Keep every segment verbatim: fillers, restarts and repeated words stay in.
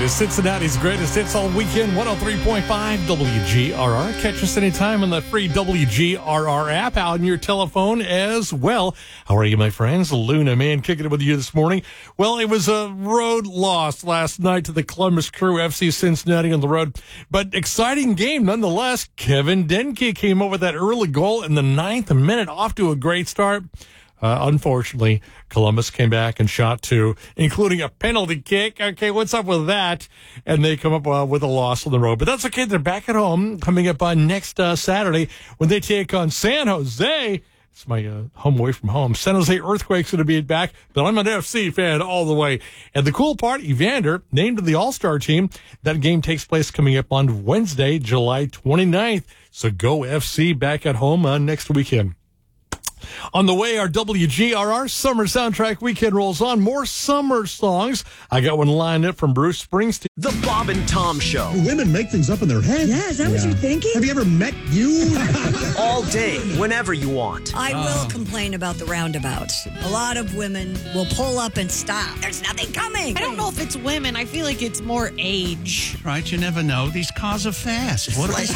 is Cincinnati's greatest hits all weekend. one oh three point five W G R R. Catch us anytime on the free W G R R app out on your telephone as well. How are you, my friends? Luna, man, kicking it with you this morning. Well, it was a road loss last night to the Columbus Crew, F C Cincinnati on the road. But exciting game nonetheless. Kevin Denke came over that early goal in the ninth minute, off to a great start. Uh, unfortunately, Columbus came back and shot two, including a penalty kick. Okay, what's up with that? And they come up uh, with a loss on the road. But that's okay. They're back at home coming up on next uh, Saturday when they take on San Jose. It's my uh, home away from home. San Jose Earthquake's going to be back, but I'm an F C fan all the way. And the cool part, Evander named to the All-Star team. That game takes place coming up on Wednesday, July twenty-ninth. So go F C back at home uh, next weekend. On the way, our W G R R Summer Soundtrack Weekend rolls on. More summer songs. I got one lined up from Bruce Springsteen. The Bob and Tom Show. Women make things up in their head. Yeah, is that yeah. what you're thinking? Have you ever met you? All day, whenever you want. I will complain about the roundabouts. A lot of women will pull up and stop. There's nothing coming. I don't know if it's women. I feel like it's more age. Right, you never know. These cars are fast. What They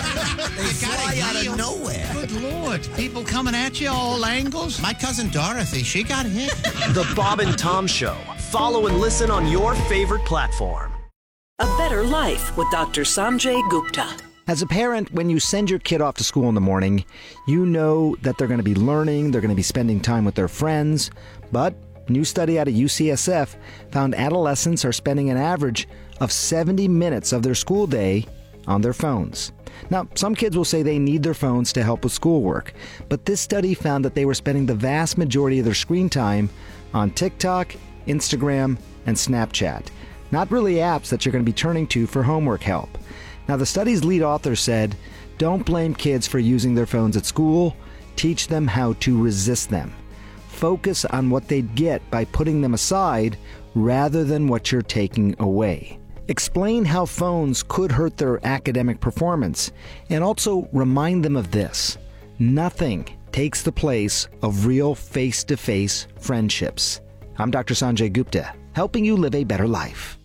fly out of nowhere. Good Lord. People coming at you all angles. My cousin Dorothy, she got hit. The Bob and Tom Show. Follow and listen on your favorite platform. A Better Life with Doctor Sanjay Gupta. As a parent, when you send your kid off to school in the morning, you know that they're going to be learning, they're going to be spending time with their friends. But a new study out of U C S F found adolescents are spending an average of seventy minutes of their school day on their phones. Now, some kids will say they need their phones to help with schoolwork, but this study found that they were spending the vast majority of their screen time on TikTok, Instagram, and Snapchat. Not really apps that you're going to be turning to for homework help. Now, the study's lead author said, don't blame kids for using their phones at school. Teach them how to resist them. Focus on what they'd get by putting them aside rather than what you're taking away. Explain how phones could hurt their academic performance, and also remind them of this: nothing takes the place of real face-to-face friendships. I'm Doctor Sanjay Gupta, helping you live a better life.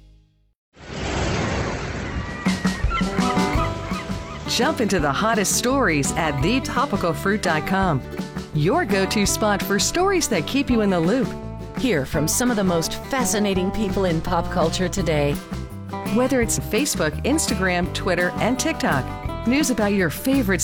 Jump into the hottest stories at the topical fruit dot com. Your go-to spot for stories that keep you in the loop. Hear from some of the most fascinating people in pop culture today. Whether it's Facebook, Instagram, Twitter, and TikTok, news about your favorite